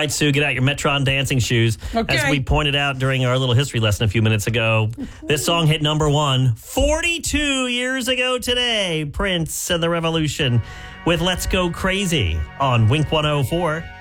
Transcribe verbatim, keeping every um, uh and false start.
right, Sue, get out your Metron dancing shoes. Okay. As we pointed out during our little history lesson a few minutes ago, this song hit number one forty-two years ago today. Prince and the Revolution with Let's Go Crazy on Wink one oh four.